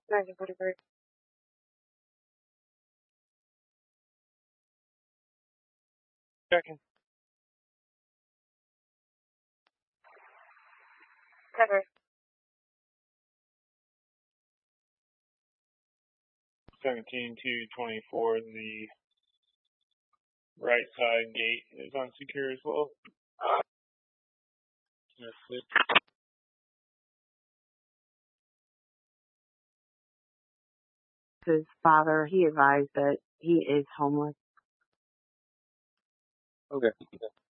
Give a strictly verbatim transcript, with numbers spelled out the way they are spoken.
nineteen forty-three. Checking. Cover. seventeen two twenty-four, the right side gate is unsecure as well. Yes, it. His father, he advised that he is homeless. Okay.